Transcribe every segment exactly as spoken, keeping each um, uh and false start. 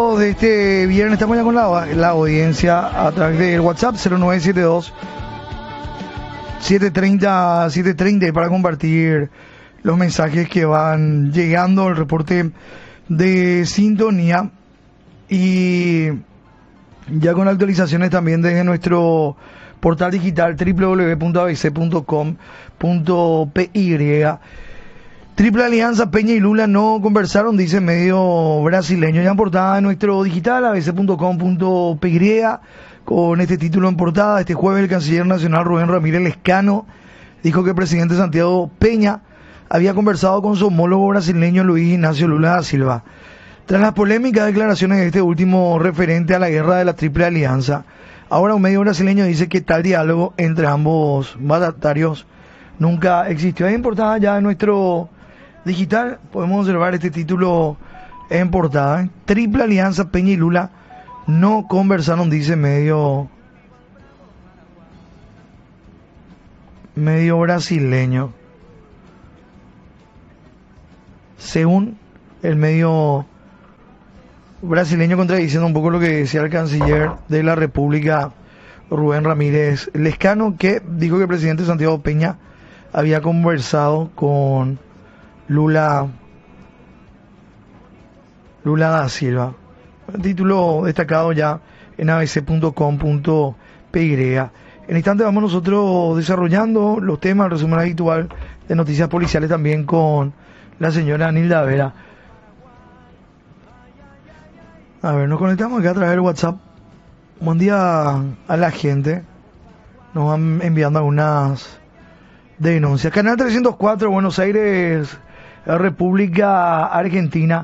De este viernes estamos ya con la, la audiencia a través del WhatsApp cero nueve siete dos, siete tres cero, siete tres cero para compartir los mensajes que van llegando, el reporte de sintonía y ya con actualizaciones también desde nuestro portal digital doble u doble u doble u punto a b c punto com punto p y. Triple Alianza, Peña y Lula no conversaron, dice medio brasileño. Ya en portada de nuestro digital, a b c punto com punto p y, con este título en portada. Este jueves el canciller nacional Rubén Ramírez Lescano dijo que el presidente Santiago Peña había conversado con su homólogo brasileño Luis Ignacio Lula da Silva. Tras las polémicas declaraciones de este último referente a la guerra de la Triple Alianza, ahora un medio brasileño dice que tal diálogo entre ambos mandatarios nunca existió. Es importada ya en nuestro digital, podemos observar este título en portada. Triple Alianza, Peña y Lula no conversaron, dice medio medio brasileño. Según el medio brasileño, contradiciendo un poco lo que decía el canciller de la República, Rubén Ramírez Lescano, que dijo que el presidente Santiago Peña había conversado con Lula Lula da Silva. El título destacado ya en a b c punto com punto p y. En instante vamos nosotros desarrollando los temas, el resumen habitual de noticias policiales también con la señora Nilda Vera. A ver, nos conectamos acá a través del WhatsApp. Buen día a la gente. Nos van enviando algunas denuncias. Canal trescientos cuatro, Buenos Aires, República Argentina.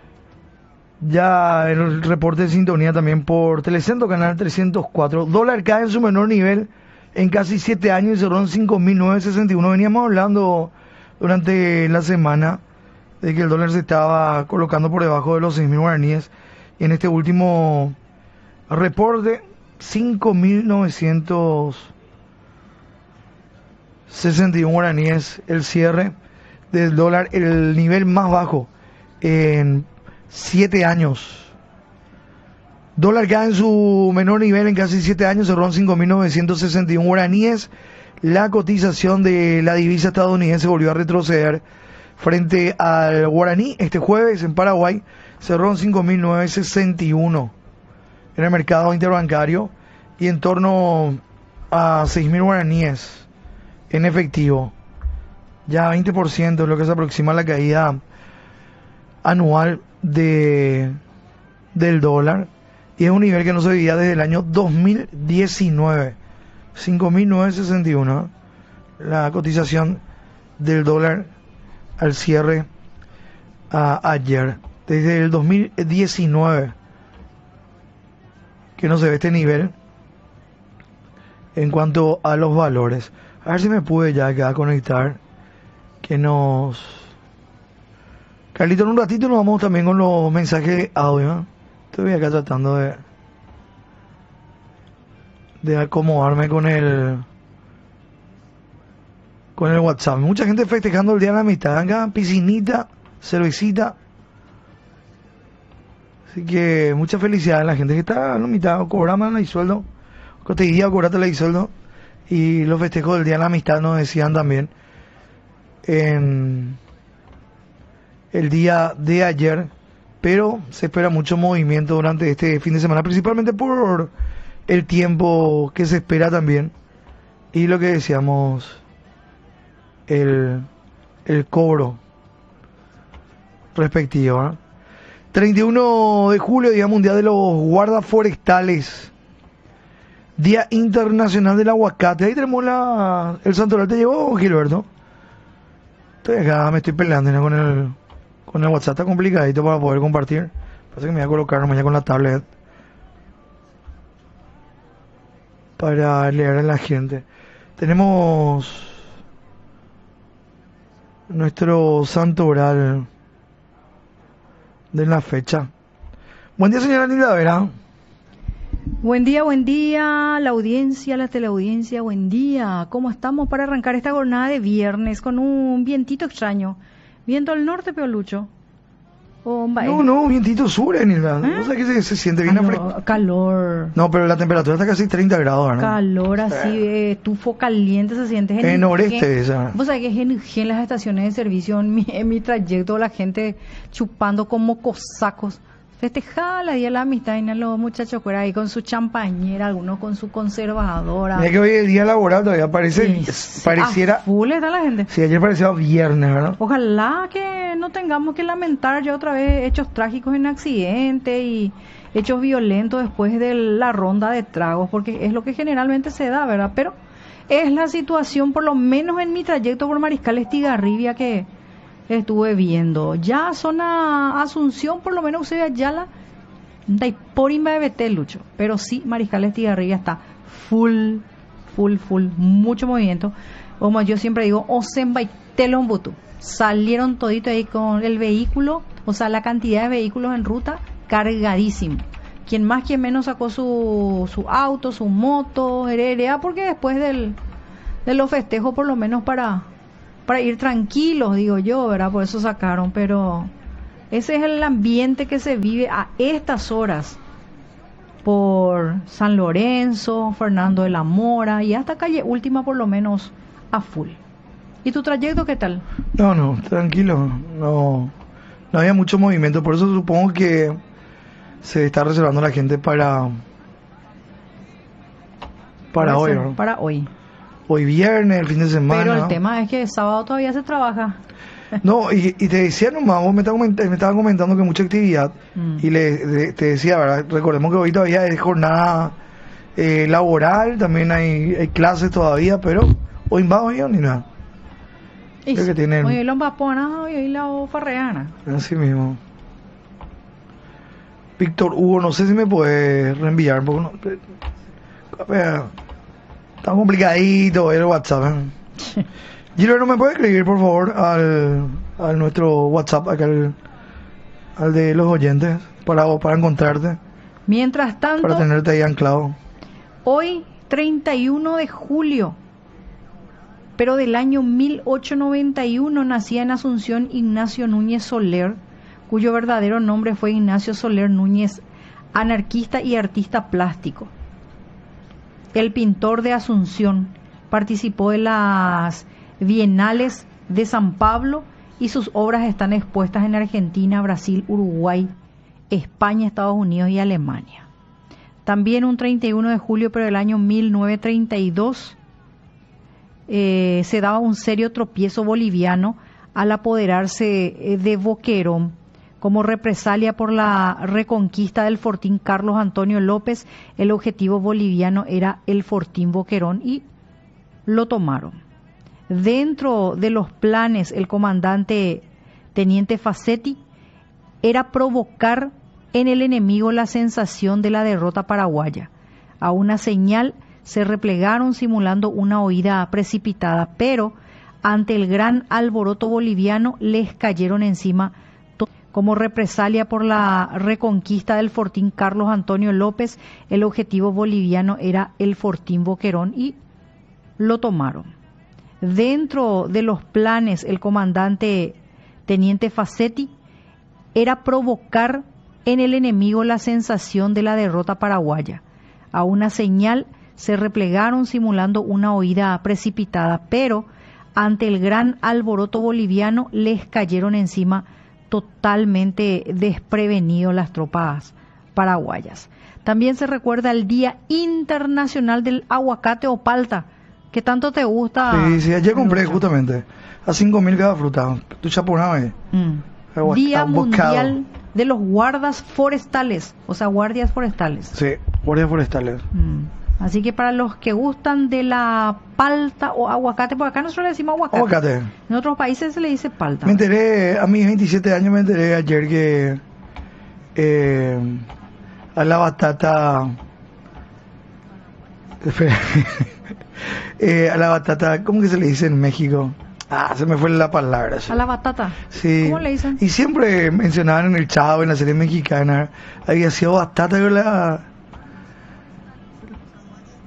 Ya el reporte de sintonía también por Telecentro, canal trescientos cuatro. Dólar cae en su menor nivel en casi siete años y cerró en cinco mil novecientos sesenta y uno. Veníamos hablando durante la semana de que el dólar se estaba colocando por debajo de los seis mil guaraníes. Y en este último reporte, cinco mil novecientos sesenta y uno guaraníes el cierre del dólar, el nivel más bajo en siete años. Dólar cae en su menor nivel en casi siete años, cerró en cinco mil novecientos sesenta y uno guaraníes. La cotización de la divisa estadounidense volvió a retroceder frente al guaraní. Este jueves en Paraguay cerró en cinco mil novecientos sesenta y uno en el mercado interbancario y en torno a seis mil guaraníes en efectivo. Ya veinte por ciento es lo que se aproxima a la caída anual de del dólar, y es un nivel que no se veía desde el año dos mil diecinueve. cinco mil novecientos sesenta y uno la cotización del dólar al cierre a ayer. Desde el dos mil diecinueve que no se ve este nivel en cuanto a los valores. A ver si me pude ya acá conectar, que nos... Carlito, en un ratito nos vamos también con los mensajes de audio. Estoy acá tratando de de acomodarme con el con el WhatsApp. Mucha gente festejando el Día de la Amistad. Acá, piscinita, cervecita. Así que mucha felicidad a la gente que está a la mitad. Cobramos el sueldo. Coteguía, cobrate el sueldo. Y los festejos del Día de la Amistad nos decían también en el día de ayer. Pero se espera mucho movimiento durante este fin de semana, principalmente por el tiempo que se espera también. Y lo que decíamos, el, el cobro respectivo, ¿eh? treinta y uno de julio, Día Mundial de los Guardas Forestales. Día Internacional del Aguacate. Ahí tenemos la, el santoral. ¿Te llevó, Gilberto? Estoy acá, me estoy peleando, ¿no? con el con el WhatsApp. Está complicadito para poder compartir. Pasa que me voy a colocar mañana con la tablet para leer a la gente. Tenemos nuestro santo oral de la fecha. Buen día, señora Nilda Vera. Buen día, buen día, la audiencia, la teleaudiencia, buen día. ¿Cómo estamos para arrancar esta jornada de viernes con un vientito extraño? Viento al norte, Peolucho. ¿O un baile? No, no, vientito sur, Nilda. ¿Eh? O sea que se, se siente bien fresco. Calor. No, pero la temperatura está casi treinta grados, ¿no? Calor así, eh. eh, tufo caliente se siente. En el noreste esa. Vos sabés que en, en las estaciones de servicio, en mi, en mi trayecto, la gente chupando como cosacos. Festejaba la día de la amistad y los muchachos fuera ahí con su champañera, algunos con su conservadora. Mira que hoy es día laboral todavía parece, sí, pareciera... A full está la gente. Sí, ayer parecía viernes, ¿verdad? Ojalá que no tengamos que lamentar ya otra vez hechos trágicos en accidentes y hechos violentos después de la ronda de tragos, porque es lo que generalmente se da, ¿verdad? Pero es la situación, por lo menos en mi trayecto por Mariscal Estigarribia, que estuve viendo. Ya zona Asunción, por lo menos usted allá la Daiporimba de Betel, Lucho. Pero sí, Mariscal Estigarribia está full, full, full, mucho movimiento. Como yo siempre digo, Osemba y Telombutu. Salieron todito ahí con el vehículo, o sea, la cantidad de vehículos en ruta, cargadísimo. Quien más, quien menos sacó su, su auto, su moto, heredera, porque después del, de los festejos, por lo menos para... para ir tranquilos, digo yo, ¿verdad? Por eso sacaron, pero ese es el ambiente que se vive a estas horas por San Lorenzo, Fernando de la Mora y hasta calle Última, por lo menos a full. ¿Y tu trayecto qué tal? No, no, tranquilo, no, no había mucho movimiento, por eso supongo que se está reservando la gente para para hoy, ¿no? Para hoy. Hoy viernes, el fin de semana. Pero el tema es que el sábado todavía se trabaja. No, y, y te decía nomás, vos me estabas comentando, me estaba comentando que mucha actividad. Mm. Y le, de, te decía, ¿verdad? Recordemos que hoy todavía es jornada eh, laboral, también hay, hay clases todavía, pero hoy va hoy ni nada. Sí, que tienen... Hoy los vaponas, hoy la farreana. Así mismo. Víctor Hugo, no sé si me puedes reenviar, porque no... Está complicadito el WhatsApp, ¿eh? Gilberto, ¿me puede escribir, por favor, al, al nuestro WhatsApp, acá al, al de los oyentes, para, para encontrarte? Mientras tanto... Para tenerte ahí anclado. Hoy, treinta y uno de julio, pero del año mil ochocientos noventa y uno, nacía en Asunción Ignacio Núñez Soler, cuyo verdadero nombre fue Ignacio Soler Núñez, anarquista y artista plástico. El pintor de Asunción participó de las Bienales de San Pablo y sus obras están expuestas en Argentina, Brasil, Uruguay, España, Estados Unidos y Alemania. También un treinta y uno de julio, pero del año mil novecientos treinta y dos, eh, se daba un serio tropiezo boliviano al apoderarse de Boquerón. Como represalia por la reconquista del fortín Carlos Antonio López, el objetivo boliviano era el fortín Boquerón y lo tomaron. Dentro de los planes, el comandante teniente Facetti era provocar en el enemigo la sensación de la derrota paraguaya. A una señal se replegaron simulando una huida precipitada, pero ante el gran alboroto boliviano les cayeron encima. Como represalia por la reconquista del fortín Carlos Antonio López, el objetivo boliviano era el fortín Boquerón y lo tomaron. Dentro de los planes, el comandante teniente Facetti era provocar en el enemigo la sensación de la derrota paraguaya. A una señal se replegaron simulando una huida precipitada, pero ante el gran alboroto boliviano les cayeron encima totalmente desprevenidos las tropas paraguayas. También se recuerda el Día Internacional del Aguacate o Palta, que tanto te gusta. Sí, sí, ayer compré justamente a cinco mil cada fruta. Tu chaponado ahí. Mm. Día Mundial de los Guardas Forestales, o sea, guardias forestales. Sí, guardias forestales. Mm. Así que para los que gustan de la palta o aguacate, por acá nosotros le decimos aguacate. Aguacate. En otros países se le dice palta. Me enteré, a mis veintisiete años me enteré ayer que eh, a la batata... eh, a la batata, ¿cómo que se le dice en México? Ah, se me fue la palabra. ¿A la batata? Sí. ¿Cómo le dicen? Y siempre mencionaban en el Chavo, en la serie mexicana, había sido batata con la...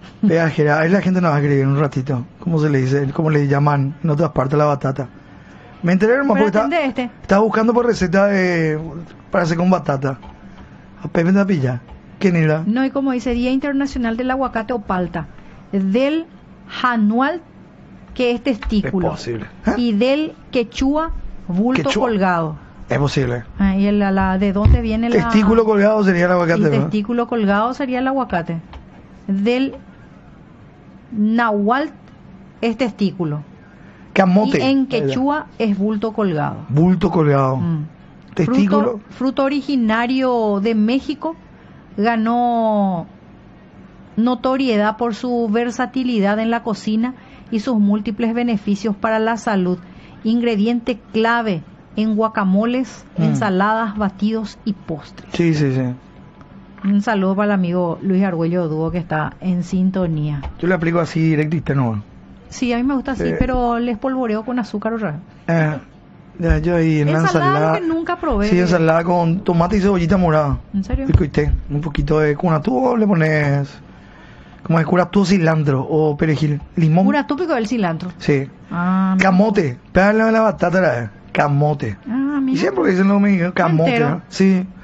Peajera, ahí la gente nos va a creer en un ratito. ¿Cómo se le dice? ¿Cómo le llaman en otras partes la batata? Me enteré hermano Pero porque está- atende este. estaba buscando por receta de, para hacer con batata. A Pepe de Pilla. ¿Quién era? No, y como dice, Día Internacional del Aguacate o Palta. Del janual, que es testículo. Es posible. ¿Eh? Y del quechua, bulto Quechua. colgado. Es posible. Ah, y el- la, la- ¿de dónde viene la...? Testículo colgado sería el aguacate, Y ¿no? testículo colgado sería el aguacate. Del nahual es testículo. Camote. Y en quechua es bulto colgado. Bulto colgado. Mm. Testículo. Fruto, fruto originario de México, ganó notoriedad por su versatilidad en la cocina y sus múltiples beneficios para la salud. Ingrediente clave en guacamoles, Mm. ensaladas, batidos y postres. Sí, sí, sí. Un saludo para el amigo Luis Argüello Dúo que está en sintonía. Yo le aplico así directita, ¿no? Sí, a mí me gusta así, Sí. pero les polvoreo con azúcar otra vez. Eh, ya, yo ahí en la Ensalada ensalada. que nunca probé. Sí, ensalada con tomate y cebollita morada. ¿En serio? Y coité. Un poquito de curatú, le pones como de curatú, cilantro o perejil. Limón. Pura túpico del cilantro. Sí. Ah, mira. Camote. Pégale a la batata, la- camote. Ah, Y mira. siempre dicen lo mismo, camote, Entero. ¿no? Sí.